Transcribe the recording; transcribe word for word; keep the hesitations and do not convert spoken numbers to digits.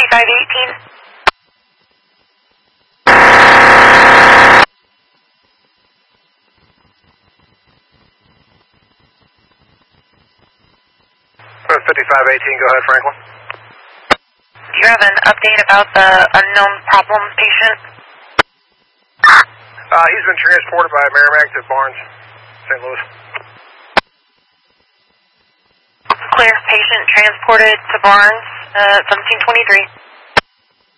fifty-five eighteen. fifty-five eighteen, go ahead, Franklin. Do you have an update about the unknown problem patient? Uh, he's been transported by Merrimack to Barnes, Saint Louis. Clear patient transported to Barnes, uh, seventeen twenty-three.